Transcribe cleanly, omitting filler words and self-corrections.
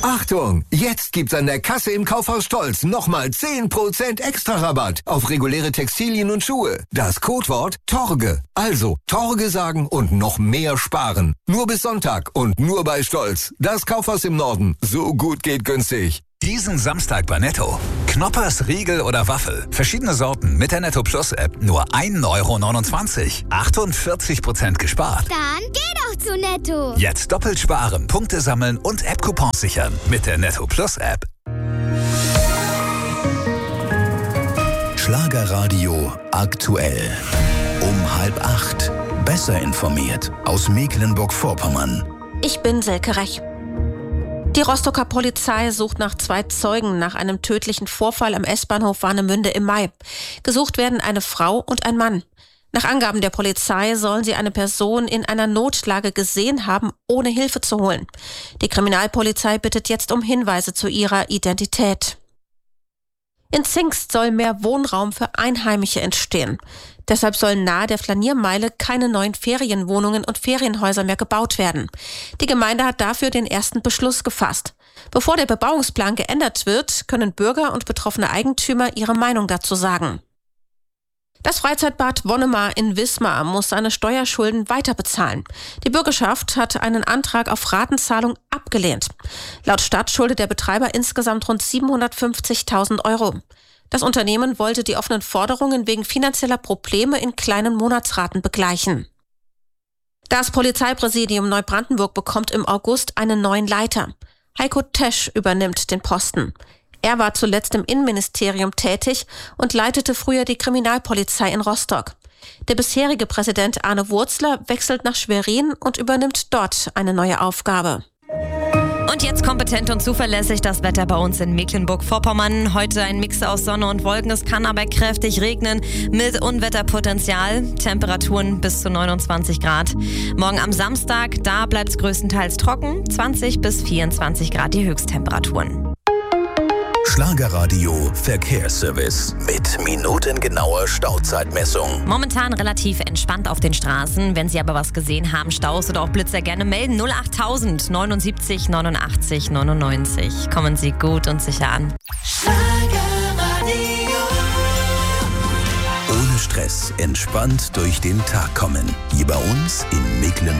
Achtung! Jetzt gibt's an der Kasse im Kaufhaus Stolz nochmal 10% extra Rabatt auf reguläre Textilien und Schuhe. Das Codewort Torge. Also Torge sagen und noch mehr sparen. Nur bis Sonntag und nur bei Stolz. Das Kaufhaus im Norden. So gut geht günstig. Diesen Samstag bei Netto. Knoppers, Riegel oder Waffel. Verschiedene Sorten mit der Netto Plus App. Nur 1,29 €. 48% gespart. Dann geh doch zu Netto. Jetzt doppelt sparen, Punkte sammeln und App-Coupons sichern mit der Netto Plus App. Schlagerradio aktuell. Um 7:30. Besser informiert aus Mecklenburg-Vorpommern. Ich bin Silke Rech. Die Rostocker Polizei sucht nach 2 Zeugen nach einem tödlichen Vorfall am S-Bahnhof Warnemünde im Mai. Gesucht werden eine Frau und ein Mann. Nach Angaben der Polizei sollen sie eine Person in einer Notlage gesehen haben, ohne Hilfe zu holen. Die Kriminalpolizei bittet jetzt um Hinweise zu ihrer Identität. In Zingst soll mehr Wohnraum für Einheimische entstehen. Deshalb sollen nahe der Flaniermeile keine neuen Ferienwohnungen und Ferienhäuser mehr gebaut werden. Die Gemeinde hat dafür den ersten Beschluss gefasst. Bevor der Bebauungsplan geändert wird, können Bürger und betroffene Eigentümer ihre Meinung dazu sagen. Das Freizeitbad Wonnemar in Wismar muss seine Steuerschulden weiter bezahlen. Die Bürgerschaft hat einen Antrag auf Ratenzahlung abgelehnt. Laut Stadt schuldet der Betreiber insgesamt rund 750.000 €. Das Unternehmen wollte die offenen Forderungen wegen finanzieller Probleme in kleinen Monatsraten begleichen. Das Polizeipräsidium Neubrandenburg bekommt im August einen neuen Leiter. Heiko Tesch übernimmt den Posten. Er war zuletzt im Innenministerium tätig und leitete früher die Kriminalpolizei in Rostock. Der bisherige Präsident Arne Wurzler wechselt nach Schwerin und übernimmt dort eine neue Aufgabe. Und jetzt kompetent und zuverlässig das Wetter bei uns in Mecklenburg-Vorpommern. Heute ein Mix aus Sonne und Wolken. Es kann aber kräftig regnen mit Unwetterpotenzial. Temperaturen bis zu 29 Grad. Morgen am Samstag, da bleibt es größtenteils trocken. 20 bis 24 Grad die Höchsttemperaturen. Schlagerradio Verkehrsservice mit minutengenauer Stauzeitmessung. Momentan relativ entspannt auf den Straßen. Wenn Sie aber was gesehen haben, Staus oder auch Blitzer, gerne melden. 08000 79 89 99. Kommen Sie gut und sicher an. Schlagerradio. Ohne Stress, entspannt durch den Tag kommen. Hier bei uns in Mecklenburg.